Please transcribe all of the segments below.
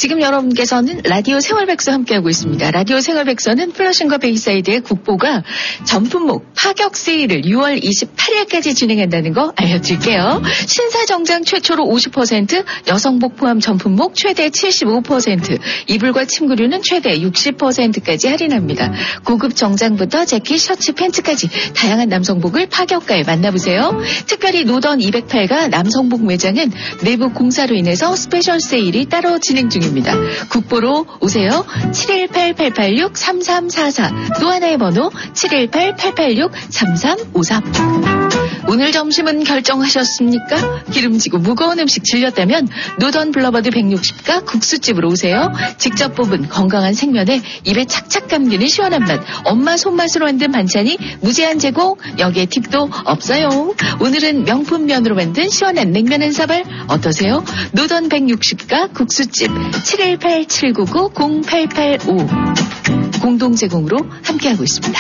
지금 여러분께서는 라디오 생활백서 함께하고 있습니다. 라디오 생활백서는 플러싱과 베이사이드의 국보가 전품목 파격 세일을 6월 28일까지 진행한다는 거 알려드릴게요. 신사정장 최초로 50%, 여성복 포함 전품목 최대 75%, 이불과 침구류는 최대 60%까지 할인합니다. 고급 정장부터 재킷, 셔츠, 팬츠까지 다양한 남성복을 파격가에 만나보세요. 특별히 노던 208가 남성복 매장은 내부 공사로 인해서 스페셜 세일이 따로 진행 중입니다. 국보로 오세요. 718-886-3344 또 하나의 번호 718-886-3353. 오늘 점심은 결정하셨습니까? 기름지고 무거운 음식 질렸다면 노던 블러버드 160가 국수집으로 오세요. 직접 뽑은 건강한 생면에 입에 착착 감기는 시원한 맛, 엄마 손맛으로 만든 반찬이 무제한 제공, 여기에 팁도 없어요. 오늘은 명품 면으로 만든 시원한 냉면 한 사발 어떠세요? 노던 160가 국수집 718-799-0885 공동 제공으로 함께하고 있습니다.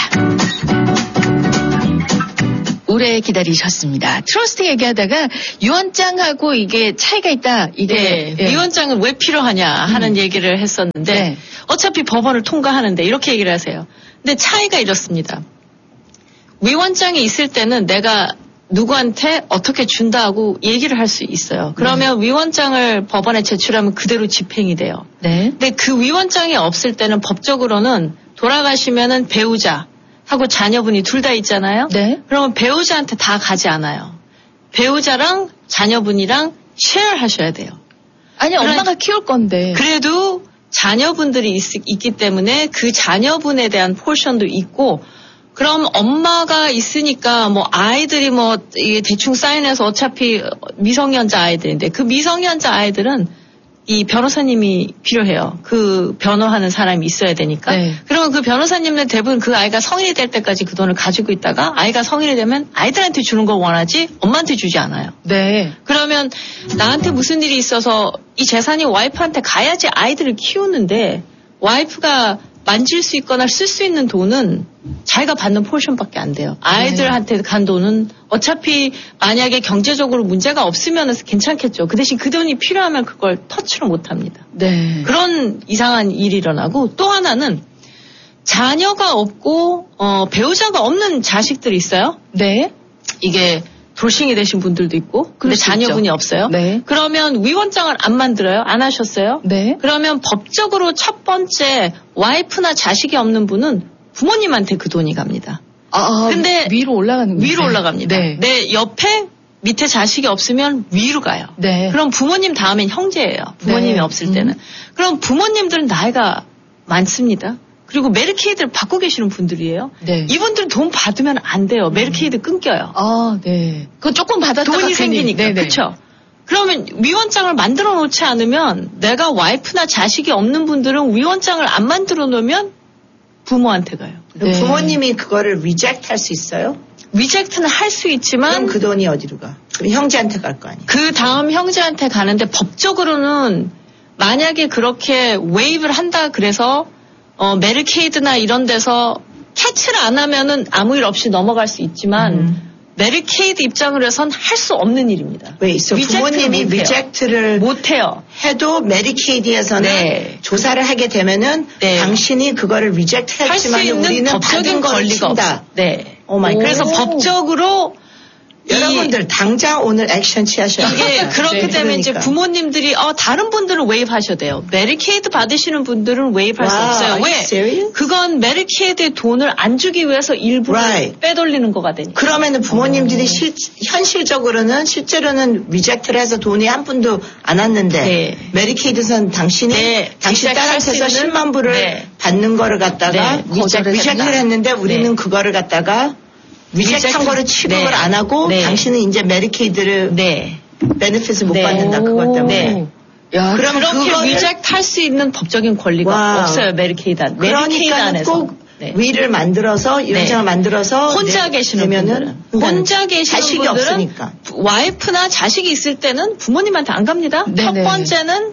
오래 기다리셨습니다. 트러스트 얘기하다가 유언장하고 이게 차이가 있다. 이게 네. 유언장은 왜 필요하냐 하는 얘기를 했었는데 네. 어차피 법원을 통과하는데 이렇게 얘기를 하세요. 근데 차이가 이렇습니다. 위원장이 있을 때는 내가 누구한테 어떻게 준다고 얘기를 할 수 있어요. 그러면 위원장을 법원에 제출하면 그대로 집행이 돼요. 네. 근데 그 위원장이 없을 때는 법적으로는 돌아가시면은 배우자 하고 자녀분이 둘 다 있잖아요. 네. 그러면 배우자한테 다 가지 않아요. 배우자랑 자녀분이랑 쉐어 하셔야 돼요. 아니 엄마가 키울 건데. 그래도 자녀분들이 있기 때문에 그 자녀분에 대한 포션도 있고 그럼 엄마가 있으니까 뭐 아이들이 뭐 이게 대충 사인해서 어차피 미성년자 아이들인데 그 미성년자 아이들은 이 변호사님이 필요해요. 그 변호하는 사람이 있어야 되니까. 네. 그러면 그 변호사님은 대부분 그 아이가 성인이 될 때까지 그 돈을 가지고 있다가 아이가 성인이 되면 아이들한테 주는 걸 원하지 엄마한테 주지 않아요. 네. 그러면 나한테 무슨 일이 있어서 이 재산이 와이프한테 가야지 아이들을 키우는데 와이프가 만질 수 있거나 쓸 수 있는 돈은 자기가 받는 포션밖에 안 돼요. 아이들한테 간 돈은 어차피 만약에 경제적으로 문제가 없으면 괜찮겠죠. 그 대신 그 돈이 필요하면 그걸 터치를 못합니다. 네. 그런 이상한 일이 일어나고 또 하나는 자녀가 없고 배우자가 없는 자식들이 있어요. 네. 이게 돌싱이 되신 분들도 있고 근데 자녀분이 없어요. 네. 그러면 위원장을 안 만들어요? 안 하셨어요? 네. 그러면 법적으로 첫 번째 와이프나 자식이 없는 분은 부모님한테 그 돈이 갑니다. 근데 위로 올라가는 거예요. 위로 올라갑니다. 네. 내 옆에 밑에 자식이 없으면 위로 가요. 네. 그럼 부모님 다음엔 형제예요. 부모님이 네. 없을 때는. 그럼 부모님들은 나이가 많습니다. 그리고 메디케이드를 받고 계시는 분들이에요. 네. 이분들은 돈 받으면 안 돼요. 메디케이드 끊겨요. 아, 네. 그거 조금 받았다가 돈이 생기니까. 그렇죠. 그러면 위원장을 만들어 놓지 않으면 내가 와이프나 자식이 없는 분들은 위원장을 안 만들어 놓으면 부모한테 가요. 네. 부모님이 그거를 리젝트 할 수 있어요? 리젝트는 할 수 있지만 그럼 그 돈이 어디로 가? 그럼 형제한테 갈 거 아니에요? 그 다음 형제한테 가는데 법적으로는 만약에 그렇게 웨이브를 한다 그래서 메디케이드나 이런 데서 캐치를 안 하면은 아무 일 없이 넘어갈 수 있지만 메디케이드 입장으로 해선 할 수 없는 일입니다. 왜 있어? 부모님이 리젝트를 못해요. 해도 메디케이드에서는 네. 조사를 하게 되면은 네. 당신이 그거를 리젝트 할 수 했지만 있는 우리는 법적인 받은 걸 권리가 친다. 없다. 네. 오마이. 그래서 법적으로 여러분들 당장 오늘 액션 취하셔야 돼요. 이게 그렇게 네, 되면 이제 그러니까. 부모님들이 다른 분들은 웨이브 하셔야 돼요. 메디케이드 받으시는 분들은 웨이브 할 수 Wow, 없어요. are you 왜? serious? 그건 메디케이드에 돈을 안 주기 위해서 일부러 Right. 빼돌리는 거가 되니까. 그러면은 부모님들이 현실적으로는 실제로는 리젝트를 해서 돈이 한 푼도 안 왔는데 네. 메디케이드선 당신이 네. 당신 리젝트 할 딸한테서 수 있는 10만 불을 네. 받는 거를 갖다가 네. 거절을 리젝트를 했다. 했는데 우리는 네. 그거를 갖다가 리젝트한 거를 취급을 네. 안 하고 네. 당신은 이제 메디케이드를 네. 베네핏을 못 네. 받는다 그것 때문에. 네. 야, 그럼 그렇게 그거를- 리젝트 할 수 있는 법적인 권리가 와우. 없어요. 메디케이드 그러니까 안에서. 꼭 네. 위를 만들어서 유언장을 만들어서 혼자 계시는 되면은 분들은 혼자 계시는 자식이 분들은 없으니까. 와이프나 자식이 있을 때는 부모님한테 안 갑니다. 네네. 첫 번째는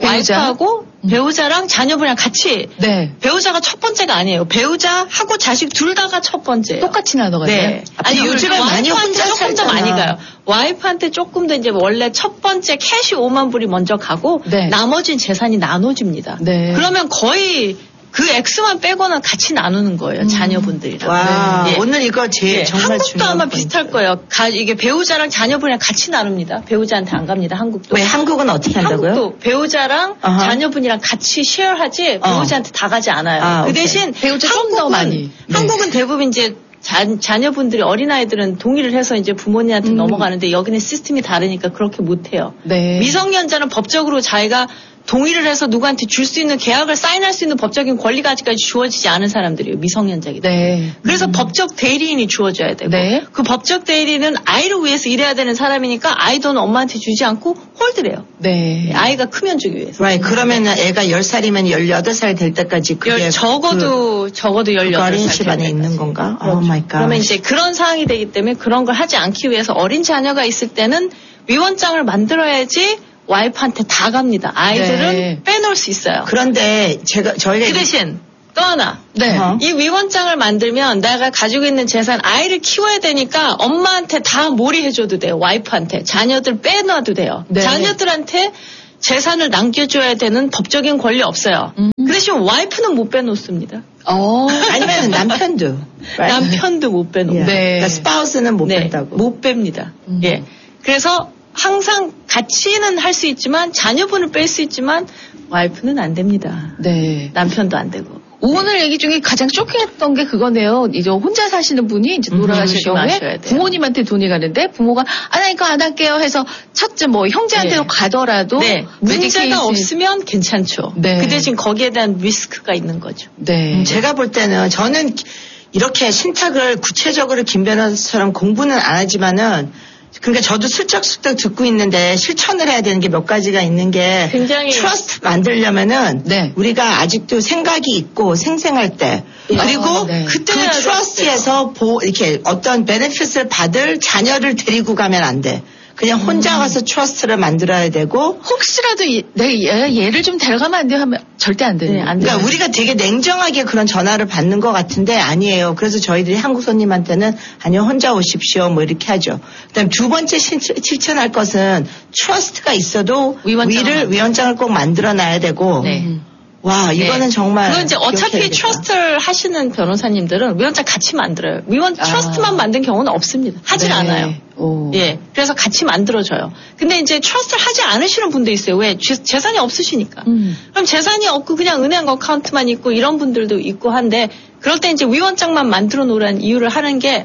배우자? 와이프하고 배우자랑 자녀분이랑 같이. 네. 배우자가 첫 번째가 아니에요. 배우자하고 자식 둘 다가 첫 번째예요. 똑같이 나눠가요. 네. 아니, 요즘에 많이 혼자 조금 더 살잖아. 많이 가요. 와이프한테 조금 더 이제 원래 첫 번째 캐시 5만 불이 먼저 가고 네. 나머진 재산이 나눠집니다. 네. 그러면 거의 그 X만 빼고는 같이 나누는 거예요. 자녀분들이랑. 와, 네. 오늘 이거 예, 정말 한국도 중요한 아마 포인트. 비슷할 거예요. 이게 배우자랑 자녀분이랑 같이 나눕니다. 배우자한테 안 갑니다. 한국도. 왜 한국은 어떻게 한다고요? 한국도 배우자랑 아하. 자녀분이랑 같이 쉐어하지 배우자한테 다 가지 않아요. 아, 그 오케이. 대신 배우자 좀 더 많이. 네. 한국은 대부분 이제 자녀분들이 어린아이들은 동의를 해서 이제 부모님한테 넘어가는데 여기는 시스템이 다르니까 그렇게 못해요. 네. 미성년자는 법적으로 자기가 동의를 해서 누구한테 줄 수 있는 계약을 사인할 수 있는 법적인 권리가 아직까지 주어지지 않은 사람들이에요. 미성년자이기 때문에. 네. 그래서 법적 대리인이 주어져야 되고 네. 그 법적 대리인은 아이를 위해서 일해야 되는 사람이니까 아이 돈은 엄마한테 주지 않고 홀드래요. 네. 아이가 크면 주기 위해서. Right. 그러면은 애가 10살이면 18살 될 때까지 그게 적어도 18살 어린이집 안에 있는 건가? 그렇죠. 오 마이 갓. 그러면 이제 그런 상황이 되기 때문에 그런 걸 하지 않기 위해서 어린 자녀가 있을 때는 위원장을 만들어야지 와이프한테 다 갑니다. 아이들은 네. 빼놓을 수 있어요. 그런데 저희가 그 대신 또 하나. 네. 이 위원장을 만들면 내가 가지고 있는 재산 아이를 키워야 되니까 엄마한테 다 몰이해줘도 돼요. 와이프한테. 자녀들 빼놔도 돼요. 네. 자녀들한테 재산을 남겨줘야 되는 법적인 권리 없어요. 그 대신 와이프는 못 빼놓습니다. 아니면 남편도. Right? 남편도 못 빼놓고. 네. 네. 그러니까 스파우스는 못 뺀다고. 못 뺍니다. 예. 그래서 항상 같이는 할 수 있지만 자녀분을 뺄 수 있지만 와이프는 안 됩니다. 네. 남편도 안 되고. 오늘 얘기 중에 가장 쇼킹했던 게 그거네요. 이제 혼자 사시는 분이 이제 돌아가실 조심하셔야 경우에 돼요. 부모님한테 돈이 가는데 부모가 나 이거 안 할게요 해서 첫째 뭐 형제한테로 네. 가더라도 네. 문제가 메디케이션- 없으면 괜찮죠. 네. 그 대신 거기에 대한 리스크가 있는 거죠. 네. 제가 볼 때는 저는 이렇게 신탁을 구체적으로 김 변호사처럼 공부는 안 하지만은 그러니까 저도 슬쩍 듣고 있는데 실천을 해야 되는 게 몇 가지가 있는 게 굉장히- 트러스트 만들려면은 네. 우리가 아직도 생각이 있고 생생할 때 그리고 네. 그 그때 해야 트러스트에서 이렇게 어떤 베네핏을 받을 자녀를 데리고 가면 안 돼. 그냥 혼자 가서 트러스트를 만들어야 되고 혹시라도 내가 얘를 좀 데려가면 안 돼요 하면 절대 안 되는 네, 안 돼요. 그러니까 우리가 되게 냉정하게 그런 전화를 받는 것 같은데 아니에요. 그래서 저희들이 한국 손님한테는 아니요 혼자 오십시오 뭐 이렇게 하죠. 그다음 두 번째 실천할 것은 트러스트가 있어도 위원장을 꼭 만들어놔야 되고 네. 와 이거는 정말 그건 이제 어차피 기억해야겠다. 트러스트를 하시는 변호사님들은 위원장 같이 만들어요. 트러스트만 만든 경우는 없습니다. 하질 네. 않아요. 오. 예. 그래서 같이 만들어줘요. 근데 이제 트러스트를 하지 않으시는 분도 있어요. 왜? 재산이 없으시니까. 그럼 재산이 없고 그냥 은행 어카운트만 있고 이런 분들도 있고 한데 그럴 때 이제 위원장만 만들어 놓으라는 이유를 하는 게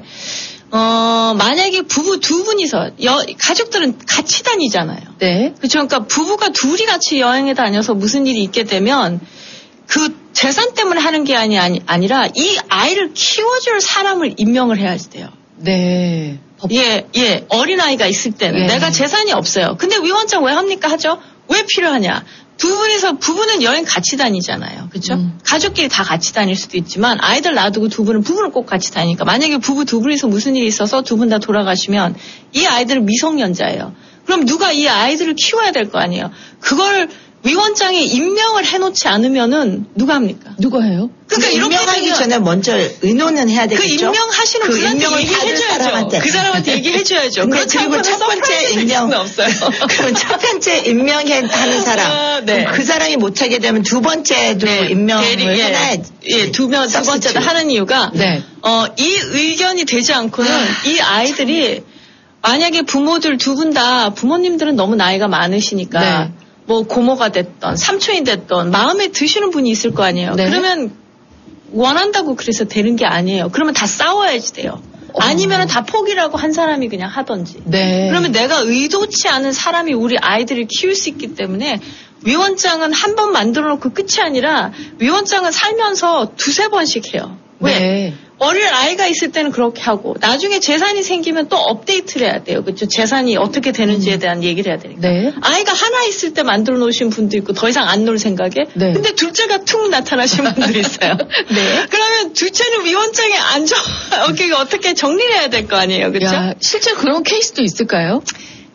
만약에 부부 두 분이서 가족들은 같이 다니잖아요. 네. 그렇죠. 그러니까 부부가 둘이 같이 여행에 다녀서 무슨 일이 있게 되면 그 재산 때문에 하는 게 아니라 이 아이를 키워줄 사람을 임명을 해야 돼요. 네. 예. 어린아이가 있을 때는 예. 내가 재산이 없어요. 근데 위원장 왜 합니까? 하죠. 왜 필요하냐? 두 분이서 부부는 여행 같이 다니잖아요. 그렇죠? 가족끼리 다 같이 다닐 수도 있지만 아이들 놔두고 부부는 꼭 같이 다니니까 만약에 부부 두 분이서 무슨 일이 있어서 두 분 다 돌아가시면 이 아이들은 미성년자예요. 그럼 누가 이 아이들을 키워야 될 거 아니에요. 그걸 위원장에 임명을 해놓지 않으면은 누가 합니까? 누가 해요? 그러니까 이렇게 임명하기 되면 전에 먼저 의논은 해야 그 되겠죠. 임명하시는 그 분한테 임명을 받을 얘기해줘야죠. 사람한테. 그 사람한테 얘기해줘야죠. 근데 그렇지 그리고 않고는 첫 번째 서프라이즈 될 임명 수는 없어요. 그럼 첫 번째 임명하는 사람 네. 그럼 그 사람이 못하게 되면 두 번째도 임명을 해놔야 두 번째도 하는 이유가 네. 이 의견이 되지 않고는 이 아이들이 만약에 부모들 두 분 다 부모님들은 너무 나이가 많으시니까 네. 뭐 고모가 됐던 삼촌이 됐던 마음에 드시는 분이 있을 거 아니에요. 네. 그러면 원한다고 그래서 되는 게 아니에요. 그러면 다 싸워야지 돼요. 아니면 다 포기라고 한 사람이 그냥 하던지. 네. 그러면 내가 의도치 않은 사람이 우리 아이들을 키울 수 있기 때문에 위원장은 한 번 만들어 놓고 끝이 아니라 위원장은 살면서 두세 번씩 해요. 왜? 네. 어릴 아이가 있을 때는 그렇게 하고 나중에 재산이 생기면 또 업데이트를 해야 돼요. 그렇죠? 재산이 어떻게 되는지에 대한 얘기를 해야 되니까. 네. 아이가 하나 있을 때 만들어 놓으신 분도 있고 더 이상 안 놀 생각에. 네. 근데 둘째가 툭 나타나신 분들이 있어요. 네. 그러면 둘째는 위원장에 어떻게 정리를 해야 될 거 아니에요. 그렇죠? 야, 실제 그런 케이스도 있을까요?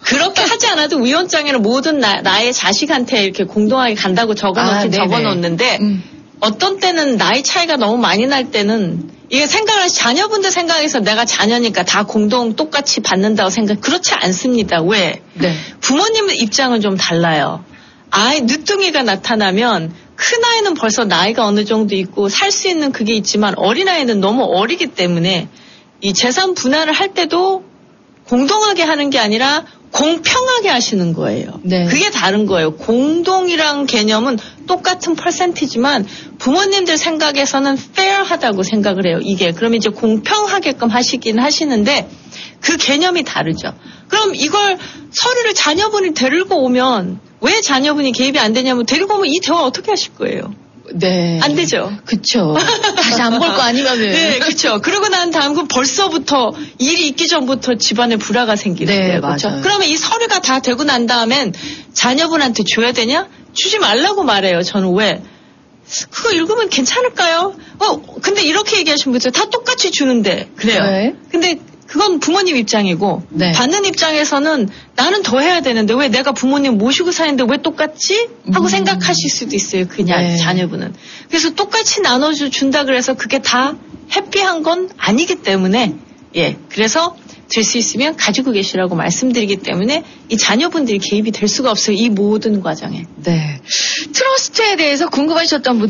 그렇게 하지 않아도 위원장에는 모든 나의 자식한테 이렇게 공동하게 간다고 적어놓는데 어떤 때는 나이 차이가 너무 많이 날 때는 이게 자녀분들 생각해서 내가 자녀니까 다 공동 똑같이 받는다고 그렇지 않습니다. 왜? 네. 부모님 입장은 좀 달라요. 늦둥이가 나타나면 큰 아이는 벌써 나이가 어느 정도 있고 살 수 있는 그게 있지만 어린아이는 너무 어리기 때문에 이 재산 분할을 할 때도 공동하게 하는 게 아니라 공평하게 하시는 거예요. 네. 그게 다른 거예요. 공동이란 개념은 똑같은 퍼센티지만 부모님들 생각에서는 fair하다고 생각을 해요. 그러면 이제 공평하게끔 하시긴 하시는데 그 개념이 다르죠. 그럼 이걸 서류를 자녀분이 데리고 오면 왜 자녀분이 개입이 안 되냐면 데리고 오면 이 대화 어떻게 하실 거예요? 네. 안 되죠. 그쵸. 다시 안 볼 거 아니면은. 네, 그쵸. 그러고 난 다음 그 벌써부터 일이 있기 전부터 집안에 불화가 생기는 네, 거예요. 맞아요. 그렇죠? 그러면 이 서류가 다 되고 난 다음엔 자녀분한테 줘야 되냐? 주지 말라고 말해요. 저는 왜? 그거 읽으면 괜찮을까요? 근데 이렇게 얘기하시는 분들 다 똑같이 주는데. 그래요. 네. 근데 그건 부모님 입장이고 네. 받는 입장에서는 나는 더 해야 되는데 왜 내가 부모님 모시고 사는데 왜 똑같지? 하고 생각하실 수도 있어요. 그냥 네. 자녀분은. 그래서 똑같이 나눠준다 그래서 그게 다 해피한 건 아니기 때문에 그래서 될 수 있으면 가지고 계시라고 말씀드리기 때문에 이 자녀분들이 개입이 될 수가 없어요. 이 모든 과정에. 네. 트러스트에 대해서 궁금하셨던 분들